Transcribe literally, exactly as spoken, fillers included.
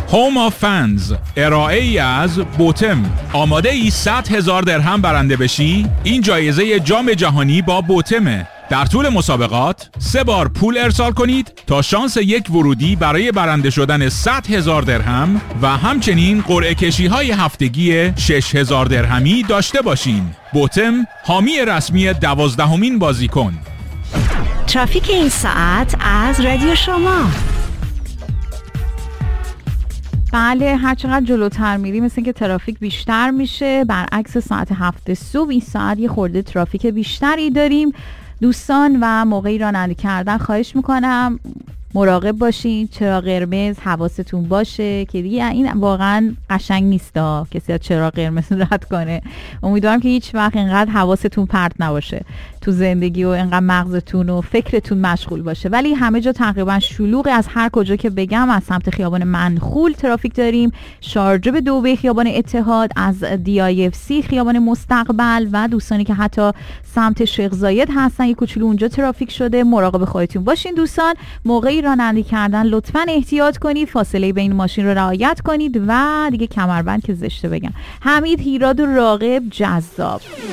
هوم آف فنز، ارائه ای از بوتم. آماده ای صد هزار درهم برنده بشی؟ این جایزه جام جهانی با بوتمه. در طول مسابقات سه بار پول ارسال کنید تا شانس یک ورودی برای برنده شدن صد هزار درهم و همچنین قرعه کشی های هفتگی شش هزار درهمی داشته باشین. بوتم، حامی رسمی دوازدهمین بازیکن. ترافیک این ساعت از رادیو شما. بله، هر چقدر جلوتر میری مثل که ترافیک بیشتر میشه. برعکس ساعت هفت صبح این ساعت یه خورده ترافیک بیشتری داریم. دوستان و موقعی رانندگی کردن خواهش میکنم مراقب باشین. چراغ قرمز حواستون باشه که دیگه این واقعا قشنگ نیست کسی از چراغ قرمز رد کنه. امیدوارم که هیچ وقت اینقدر حواستون پرت نباشه تو زندگی و اینقدر مغزتون و فکرتون مشغول باشه. ولی همه جا تقریبا شلوغ. از هر کجا که بگم، از سمت خیابان منخول ترافیک داریم، شارجه به دوبه خیابان اتحاد، از دی آی اف سی خیابان مستقبل و دوستانی که حتی سمت شیخ زاید هستن یه کوچولو اونجا ترافیک شده. مراقب خودتون باشین دوستان. موقعی رانندگی کردن لطفاً احتیاط کنید، فاصله بین ماشین رو رعایت کنید و دیگه کمربند که زشته بگم. حمید هیراد و راغب جذاب.